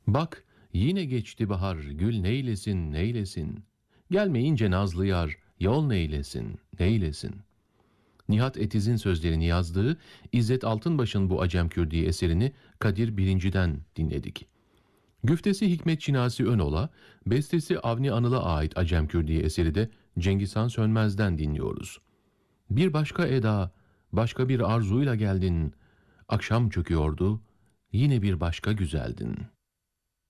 Bak yine geçti bahar, gül neylesin neylesin. Gelmeyince nazlı yar, yol neylesin neylesin. Nihat Etiz'in sözlerini yazdığı İzzet Altınbaş'ın bu Acem Kürdi eserini Kadir Birinci'den dinledik. Güftesi Hikmet Çinasi Önol'a, bestesi Avni Anıl'a ait Acem Kürdi eseri de Cengizhan Sönmez'den dinliyoruz. Bir başka eda, başka bir arzuyla geldin, akşam çöküyordu, yine bir başka güzeldin.''